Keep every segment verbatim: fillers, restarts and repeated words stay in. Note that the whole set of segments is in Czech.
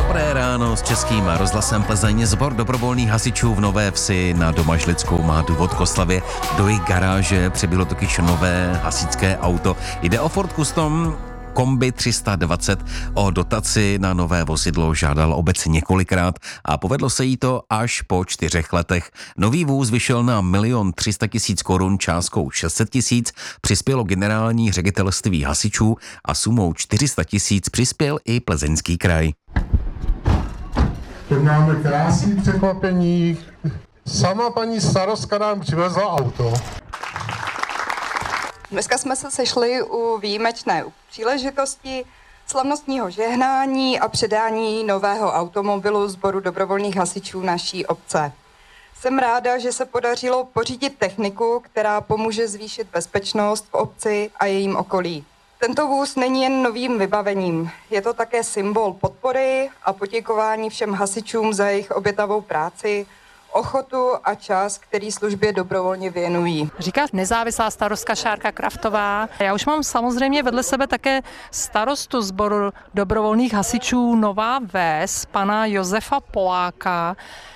Dobré ráno s Českým rozhlasem Plzeň. Sbor dobrovolných hasičů v Nové Vsi na Domažlickou má důvod k oslavě. Do jejich garáže přibylo totiž nové hasičské auto. Jde o Ford Custom Kombi tři sta dvacet. O dotaci na nové vozidlo žádal obec několikrát a povedlo se jí to až po čtyřech letech. Nový vůz vyšel na milion tři sta tisíc korun částkou šest set tisíc, přispělo generální ředitelství hasičů a sumou čtyři sta tisíc přispěl i Plzeňský kraj. Teď máme krásný překvapení. Sama paní starostka nám přivezla auto. Dneska jsme se sešli u výjimečné příležitosti slavnostního žehnání a předání nového automobilu sboru dobrovolných hasičů naší obce. Jsem ráda, že se podařilo pořídit techniku, která pomůže zvýšit bezpečnost v obci a jejím okolí. Tento vůz není jen novým vybavením, je to také symbol podpory a poděkování všem hasičům za jejich obětavou práci, ochotu a čas, který službě dobrovolně věnují. Říká nezávislá starostka Šárka Kraftová. Já už mám samozřejmě vedle sebe také starostu sboru dobrovolných hasičů Nová Ves, pana Josefa Poláka.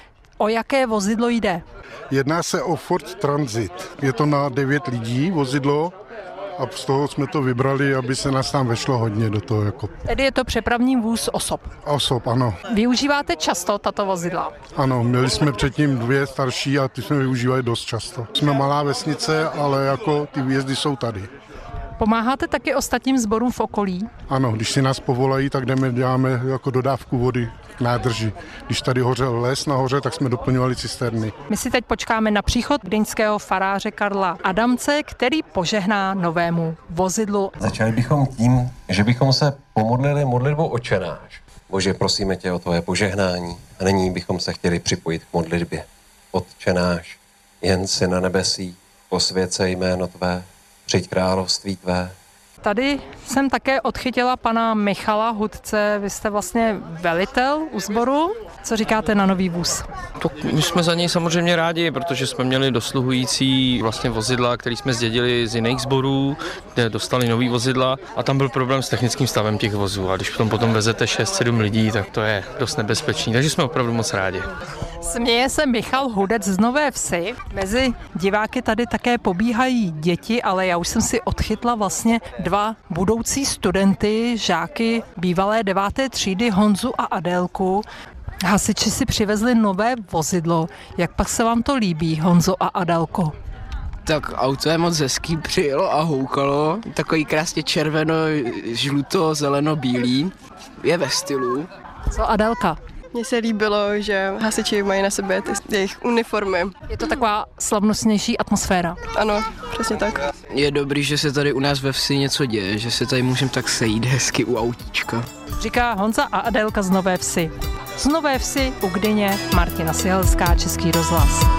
O jaké vozidlo jde? Jedná se o Ford Transit. Je to na devět lidí vozidlo a z toho jsme to vybrali, aby se nás tam vešlo hodně do toho. Jako Tedy je to přepravní vůz osob. osob, ano. Využíváte často tato vozidla? Ano, měli jsme předtím dvě starší a ty jsme využívali dost často. Jsme malá vesnice, ale jako ty výjezdy jsou tady. Pomáháte taky ostatním sborům v okolí? Ano, když si nás povolají, tak jdeme, děláme jako dodávku vody k nádrži. Když tady hořel les nahoře, tak jsme doplňovali cisterny. My si teď počkáme na příchod gdyňského faráře Karla Adamce, který požehná novému vozidlu. Začali bychom tím, že bychom se pomodlili modlitbou Otčenáš. Bože, prosíme tě o tvoje požehnání. A nyní bychom se chtěli připojit k modlitbě. Otčenáš, jen si na nebesí, posvěť se jméno tvé, přijď království tvé. Tady jsem také odchytila pana Michala Hudce, vy jste vlastně velitel u sboru. Co říkáte na nový vůz? Tak my jsme za něj samozřejmě rádi, protože jsme měli dosluhující vlastně vozidla, které jsme zdědili z jiných sborů, kde dostali nový vozidla a tam byl problém s technickým stavem těch vozů. A když potom potom vezete šest sedm lidí, tak to je dost nebezpečný, takže jsme opravdu moc rádi. Směje se Michal Hudec z Nové Vsi. Mezi diváky tady také pobíhají děti, ale já už jsem si odchytla vlastně dva budoucí studenty, žáky bývalé deváté třídy Honzu a Adélku. Hasiči si přivezli nové vozidlo. Jak pak se vám to líbí, Honzo a Adélko? Tak auto je moc hezký, přijelo a houkalo. Takový krásně červeno, žluto, zeleno, bílý. Je ve stylu. Co Adélka? Mně se líbilo, že hasiči mají na sobě ty jejich uniformy. Je to taková slavnostnější atmosféra. Ano, přesně tak. Je dobrý, že se tady u nás ve vsi něco děje, že se tady můžeme tak sejít hezky u autíčka. Říká Honza a Adélka z Nové Vsi. Z Nové Vsi u Gdyně Martina Sihelská, Český rozhlas.